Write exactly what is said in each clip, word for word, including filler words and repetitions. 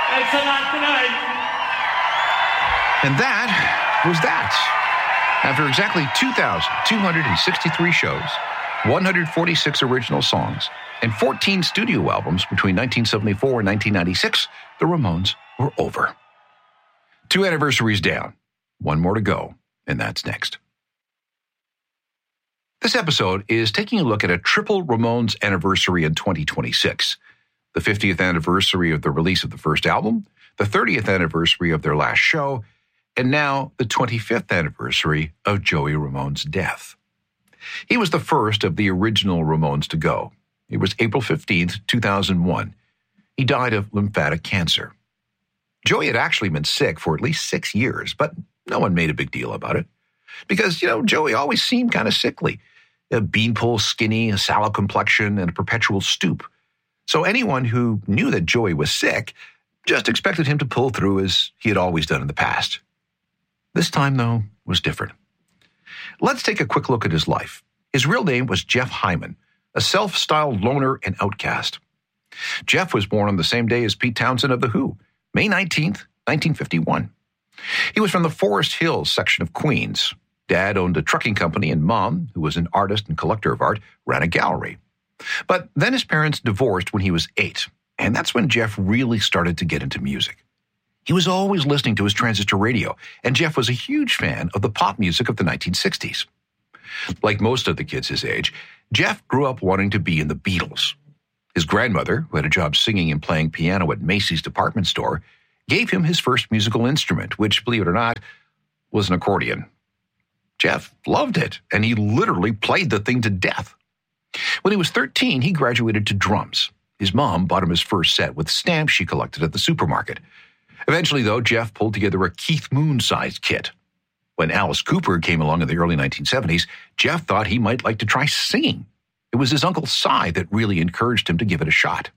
Thanks a lot tonight. And that was that. After exactly two thousand two hundred sixty-three shows, one hundred forty-six original songs, and fourteen studio albums between nineteen seventy-four and nineteen ninety-six, the Ramones were over. Two anniversaries down, one more to go, and that's next. This episode is taking a look at a triple Ramones anniversary in twenty twenty-six. The fiftieth anniversary of the release of the first album, the thirtieth anniversary of their last show, and now the twenty-fifth anniversary of Joey Ramone's death. He was the first of the original Ramones to go. It was April fifteenth, two thousand one. He died of lymphatic cancer. Joey had actually been sick for at least six years, but no one made a big deal about it. Because, you know, Joey always seemed kind of sickly. A beanpole skinny, a sallow complexion, and a perpetual stoop. So anyone who knew that Joey was sick just expected him to pull through as he had always done in the past. This time, though, was different. Let's take a quick look at his life. His real name was Jeff Hyman, a self-styled loner and outcast. Jeff was born on the same day as Pete Townsend of The Who, May nineteenth, nineteen fifty-one. He was from the Forest Hills section of Queens. Dad owned a trucking company, and Mom, who was an artist and collector of art, ran a gallery. But then his parents divorced when he was eight, and that's when Jeff really started to get into music. He was always listening to his transistor radio, and Jeff was a huge fan of the pop music of the nineteen sixties. Like most of the kids his age, Jeff grew up wanting to be in the Beatles. His grandmother, who had a job singing and playing piano at Macy's department store, gave him his first musical instrument, which, believe it or not, was an accordion. Jeff loved it, and he literally played the thing to death. When he was thirteen, he graduated to drums. His mom bought him his first set with stamps she collected at the supermarket. Eventually, though, Jeff pulled together a Keith Moon-sized kit. When Alice Cooper came along in the early nineteen seventies, Jeff thought he might like to try singing. It was his Uncle Cy that really encouraged him to give it a shot.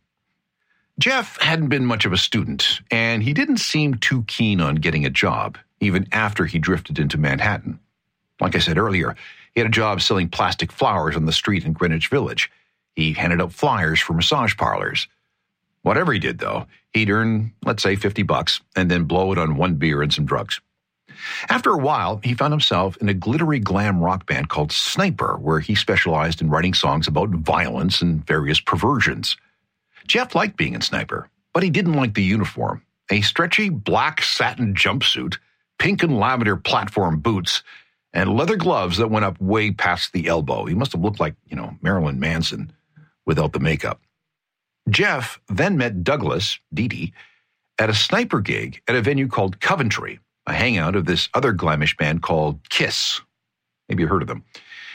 Jeff hadn't been much of a student, and he didn't seem too keen on getting a job, even after he drifted into Manhattan. Like I said earlier, he had a job selling plastic flowers on the street in Greenwich Village. He handed out flyers for massage parlors. Whatever he did, though, he'd earn, let's say, fifty bucks, and then blow it on one beer and some drugs. After a while, he found himself in a glittery glam rock band called Sniper, where he specialized in writing songs about violence and various perversions. Jeff liked being in Sniper, but he didn't like the uniform. A stretchy black satin jumpsuit, pink and lavender platform boots, and leather gloves that went up way past the elbow. He must have looked like, you know, Marilyn Manson without the makeup. Jeff then met Douglas, Dee Dee, at a Sniper gig at a venue called Coventry, a hangout of this other glamish band called Kiss. Maybe you heard of them.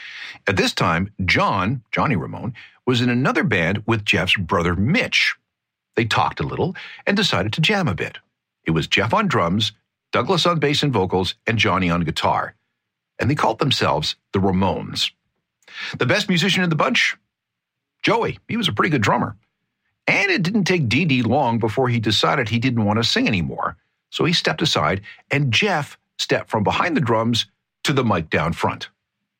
At this time, John, Johnny Ramone, was in another band with Jeff's brother Mitch. They talked a little and decided to jam a bit. It was Jeff on drums, Douglas on bass and vocals, and Johnny on guitar. And they called themselves the Ramones. The best musician in the bunch? Joey. He was a pretty good drummer. And it didn't take Dee Dee long before he decided he didn't want to sing anymore. So he stepped aside, and Jeff stepped from behind the drums to the mic down front.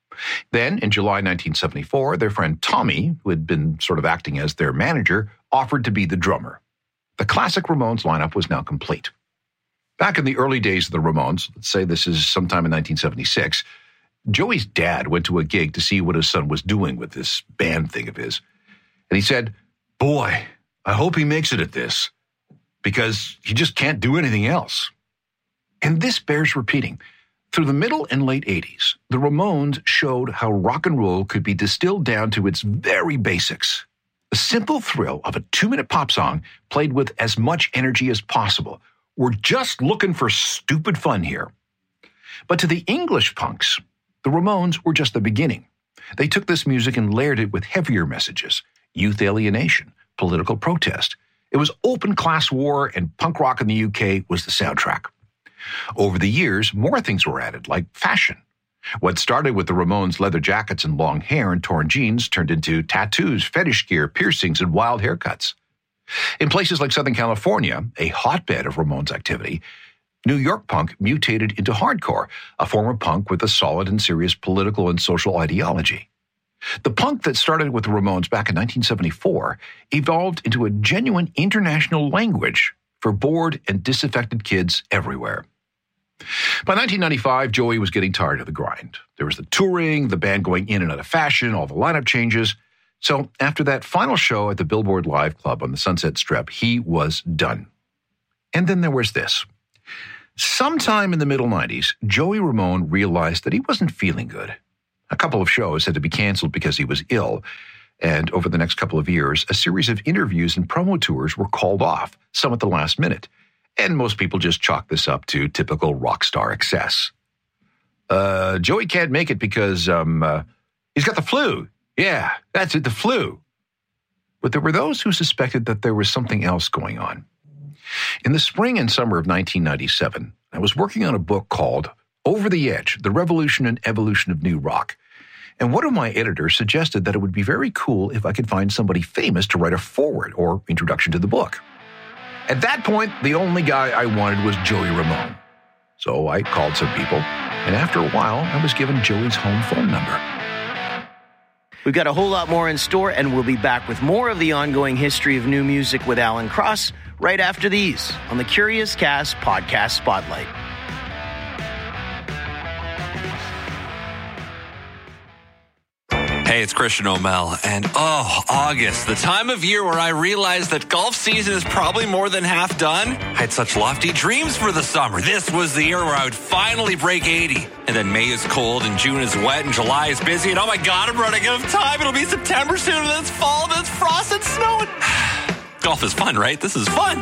Then, in July nineteen seventy-four, their friend Tommy, who had been sort of acting as their manager, offered to be the drummer. The classic Ramones lineup was now complete. Back in the early days of the Ramones, let's say this is sometime in nineteen seventy-six, Joey's dad went to a gig to see what his son was doing with this band thing of his. And he said, "Boy, I hope he makes it at this, because he just can't do anything else." And this bears repeating. Through the middle and late eighties, the Ramones showed how rock and roll could be distilled down to its very basics. The simple thrill of a two-minute pop song played with as much energy as possible. We're just looking for stupid fun here. But to the English punks, the Ramones were just the beginning. They took this music and layered it with heavier messages, youth alienation, political protest. It was open class war, and punk rock in the U K was the soundtrack. Over the years, more things were added, like fashion. What started with the Ramones' leather jackets and long hair and torn jeans turned into tattoos, fetish gear, piercings, and wild haircuts. In places like Southern California, a hotbed of Ramones activity, New York punk mutated into hardcore, a form of punk with a solid and serious political and social ideology. The punk that started with the Ramones back in nineteen seventy-four evolved into a genuine international language for bored and disaffected kids everywhere. By nineteen ninety-five, Joey was getting tired of the grind. There was the touring, the band going in and out of fashion, all the lineup changes. So after that final show at the Billboard Live Club on the Sunset Strip, he was done. And then there was this. Sometime in the middle nineties, Joey Ramone realized that he wasn't feeling good. A couple of shows had to be canceled because he was ill. And over the next couple of years, a series of interviews and promo tours were called off, some at the last minute. And most people just chalk this up to typical rock star excess. Uh, Joey can't make it because um, uh, he's got the flu. Yeah, that's it, the flu. But there were those who suspected that there was something else going on. In the spring and summer of nineteen ninety-seven, I was working on a book called Over the Edge, The Revolution and Evolution of New Rock. And one of my editors suggested that it would be very cool if I could find somebody famous to write a foreword or introduction to the book. At that point, the only guy I wanted was Joey Ramone. So I called some people, and after a while, I was given Joey's home phone number. We've got a whole lot more in store, and we'll be back with more of the ongoing history of new music with Alan Cross right after these on the Curious Cast Podcast Spotlight. Hey, it's Christian O'Mell, and oh, August, the time of year where I realized that golf season is probably more than half done. I had such lofty dreams for the summer. This was the year where I would finally break eighty. And then May is cold, and June is wet, and July is busy, and oh my God, I'm running out of time. It'll be September soon, and then it's fall, and then it's frost and snow. And golf is fun, right? This is fun.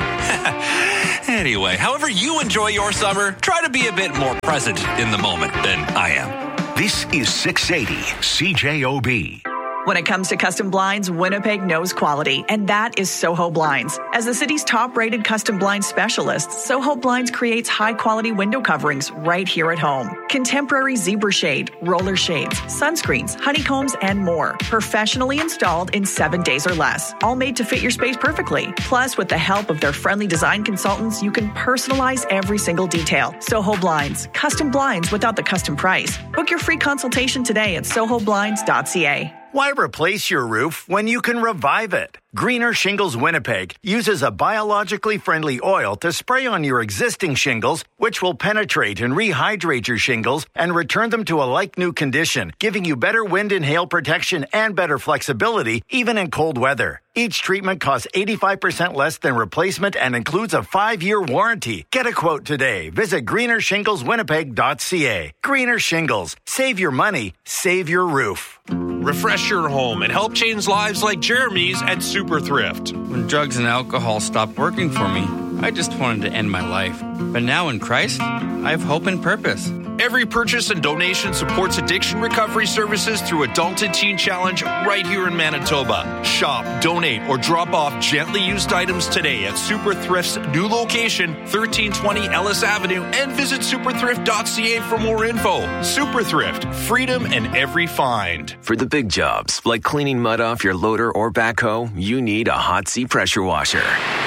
Anyway, however you enjoy your summer, try to be a bit more present in the moment than I am. This is six eighty C J O B. When it comes to custom blinds, Winnipeg knows quality, and that is Soho Blinds. As the city's top-rated custom blind specialist, Soho Blinds creates high-quality window coverings right here at home. Contemporary zebra shade, roller shades, sunscreens, honeycombs, and more. Professionally installed in seven days or less. All made to fit your space perfectly. Plus, with the help of their friendly design consultants, you can personalize every single detail. Soho Blinds. Custom blinds without the custom price. Book your free consultation today at soho blinds dot c a. Why replace your roof when you can revive it? Greener Shingles Winnipeg uses a biologically friendly oil to spray on your existing shingles, which will penetrate and rehydrate your shingles and return them to a like-new condition, giving you better wind and hail protection and better flexibility, even in cold weather. Each treatment costs eighty-five percent less than replacement and includes a five-year warranty. Get a quote today. Visit greener shingles winnipeg dot c a. Greener Shingles. Save your money. Save your roof. Refresh your home and help change lives like Jeremy's at Super Thrift. When drugs and alcohol stopped working for me, I just wanted to end my life. But now in Christ, I have hope and purpose. Every purchase and donation supports addiction recovery services through Adulted Teen Challenge right here in Manitoba. Shop, donate, or drop off gently used items today at Super Thrift's new location, thirteen twenty Ellis Avenue, and visit super thrift dot c a for more info. Super Thrift, freedom in every find. For the big jobs, like cleaning mud off your loader or backhoe, you need a Hot Sea pressure washer.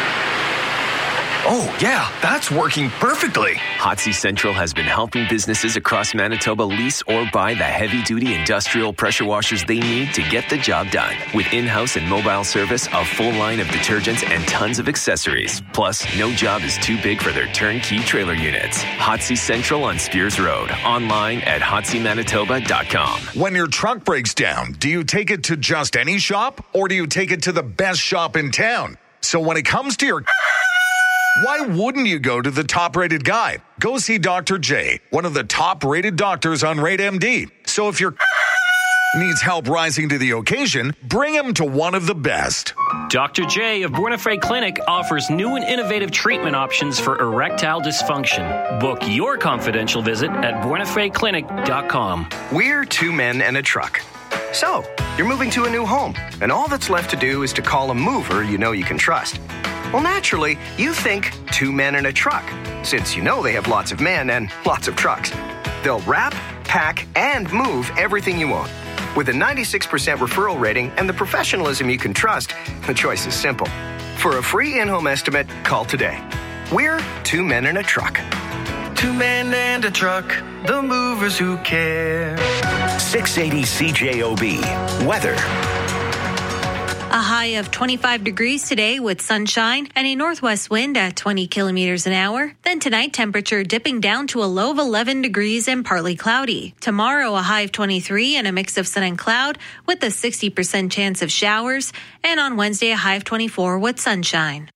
Oh, yeah, that's working perfectly. Hot Sea Central has been helping businesses across Manitoba lease or buy the heavy-duty industrial pressure washers they need to get the job done. With in-house and mobile service, a full line of detergents, and tons of accessories. Plus, no job is too big for their turnkey trailer units. Hot Sea Central on Spears Road. Online at hot sea manitoba dot com. When your truck breaks down, do you take it to just any shop, or do you take it to the best shop in town? So when it comes to your... why wouldn't you go to the top-rated guy? Go see Doctor J, one of the top-rated doctors on Rate M D. So if your needs help rising to the occasion, bring him to one of the best. Doctor J of Buena Clinic offers new and innovative treatment options for erectile dysfunction. Book your confidential visit at buena fe clinic dot com. We're two men and a truck. So, you're moving to a new home, and all that's left to do is to call a mover you know you can trust. Well, naturally, you think two men and a truck, since you know they have lots of men and lots of trucks. They'll wrap, pack, and move everything you own. With a ninety-six percent referral rating and the professionalism you can trust, the choice is simple. For a free in-home estimate, call today. We're two men and a truck. Two men and a truck, the movers who care. six eighty C J O B. Weather. A high of twenty-five degrees today with sunshine and a northwest wind at twenty kilometers an hour. Then tonight, temperature dipping down to a low of eleven degrees and partly cloudy. Tomorrow, a high of twenty-three and a mix of sun and cloud with a sixty percent chance of showers. And on Wednesday, a high of twenty-four with sunshine.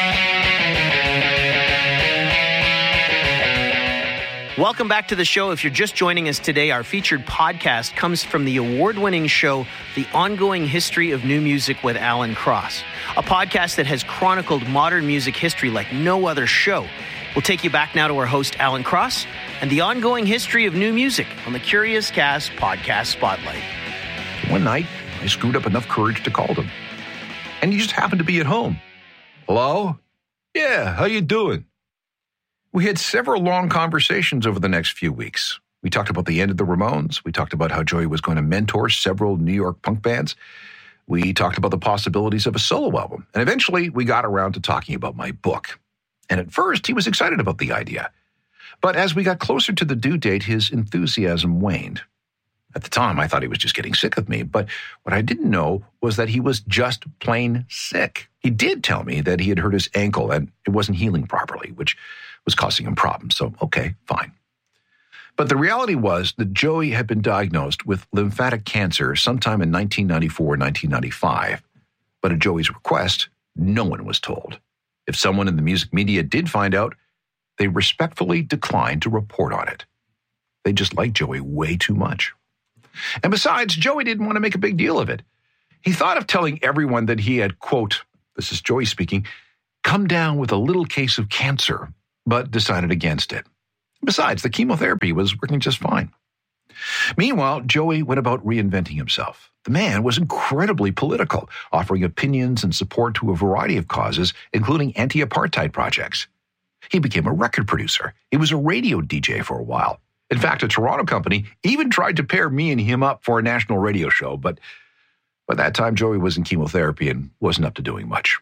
Welcome back to the show. If you're just joining us today, our featured podcast comes from the award-winning show, The Ongoing History of New Music with Alan Cross, a podcast that has chronicled modern music history like no other show. We'll take you back now to our host, Alan Cross, and the ongoing history of new music on the Curious Cast Podcast Spotlight. One night, I screwed up enough courage to call him, and he just happened to be at home. Hello? Yeah, how you doing? We had several long conversations over the next few weeks. We talked about the end of the Ramones. We talked about how Joey was going to mentor several New York punk bands. We talked about the possibilities of a solo album. And eventually, we got around to talking about my book. And at first, he was excited about the idea. But as we got closer to the due date, his enthusiasm waned. At the time, I thought he was just getting sick of me. But what I didn't know was that he was just plain sick. He did tell me that he had hurt his ankle and it wasn't healing properly, which was causing him problems. So, okay, fine. But the reality was that Joey had been diagnosed with lymphatic cancer sometime in nineteen ninety-four, nineteen ninety-five. But at Joey's request, no one was told. If someone in the music media did find out, they respectfully declined to report on it. They just liked Joey way too much. And besides, Joey didn't want to make a big deal of it. He thought of telling everyone that he had, quote, this is Joey speaking, come down with a little case of cancer, but decided against it. Besides, the chemotherapy was working just fine. Meanwhile, Joey went about reinventing himself. The man was incredibly political, offering opinions and support to a variety of causes, including anti-apartheid projects. He became a record producer. He was a radio D J for a while. In fact, a Toronto company even tried to pair me and him up for a national radio show, but by that time, Joey was in chemotherapy and wasn't up to doing much.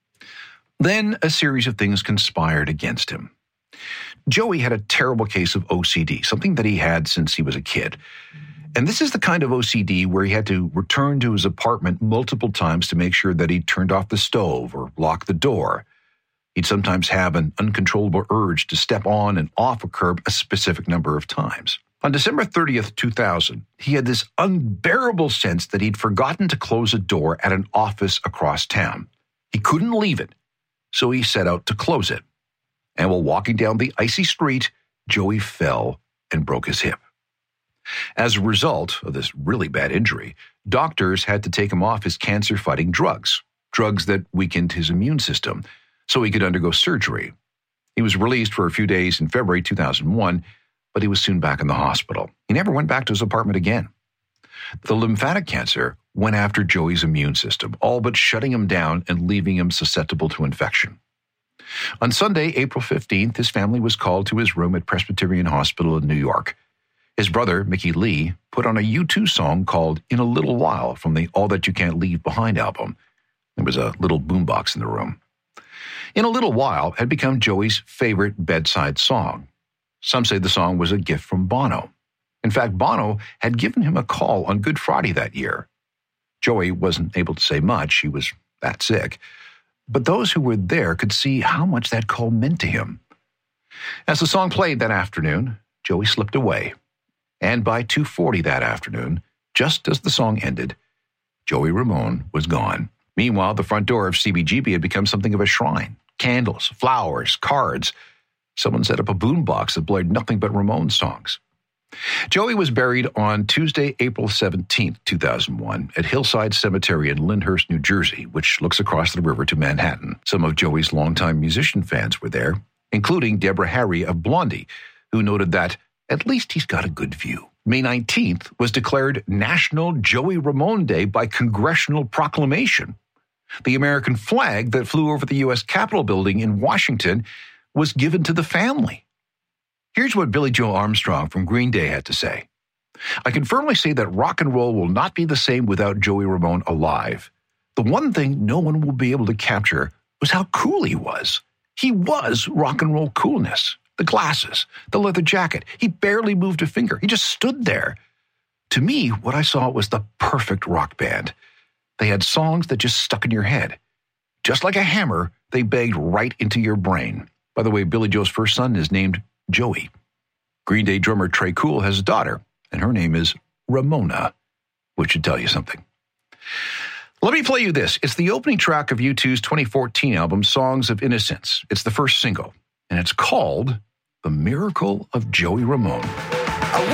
Then a series of things conspired against him. Joey had a terrible case of O C D, something that he had since he was a kid. And this is the kind of O C D where he had to return to his apartment multiple times to make sure that he turned off the stove or locked the door. He'd sometimes have an uncontrollable urge to step on and off a curb a specific number of times. On December thirtieth, two thousand, he had this unbearable sense that he'd forgotten to close a door at an office across town. He couldn't leave it, so he set out to close it. And while walking down the icy street, Joey fell and broke his hip. As a result of this really bad injury, doctors had to take him off his cancer-fighting drugs, drugs that weakened his immune system, so he could undergo surgery. He was released for a few days in February two thousand one, but he was soon back in the hospital. He never went back to his apartment again. The lymphatic cancer went after Joey's immune system, all but shutting him down and leaving him susceptible to infection. On Sunday, April fifteenth, his family was called to his room at Presbyterian Hospital in New York. His brother, Mickey Lee, put on a U two song called In a Little While from the All That You Can't Leave Behind album. There was a little boombox in the room. In a Little While had become Joey's favorite bedside song. Some say the song was a gift from Bono. In fact, Bono had given him a call on Good Friday that year. Joey wasn't able to say much, he was that sick. But those who were there could see how much that call meant to him. As the song played that afternoon, Joey slipped away. And by two forty that afternoon, just as the song ended, Joey Ramone was gone. Meanwhile, the front door of C B G B had become something of a shrine. Candles, flowers, cards. Someone set up a boombox that blared nothing but Ramone songs. Joey was buried on Tuesday, April seventeenth, two thousand one, at Hillside Cemetery in Lyndhurst, New Jersey, which looks across the river to Manhattan. Some of Joey's longtime musician fans were there, including Deborah Harry of Blondie, who noted that, at least he's got a good view. May nineteenth was declared National Joey Ramone Day by congressional proclamation. The American flag that flew over the U S Capitol building in Washington was given to the family. Here's what Billy Joe Armstrong from Green Day had to say. I can firmly say that rock and roll will not be the same without Joey Ramone alive. The one thing no one will be able to capture was how cool he was. He was rock and roll coolness. The glasses, the leather jacket. He barely moved a finger. He just stood there. To me, what I saw was the perfect rock band. They had songs that just stuck in your head. Just like a hammer, they begged right into your brain. By the way, Billy Joe's first son is named Joey. Green Day drummer Trey Cool has a daughter, and her name is Ramona, which should tell you something. Let me play you this. It's the opening track of U two's twenty fourteen album, Songs of Innocence. It's the first single, and it's called The Miracle of Joey Ramone. I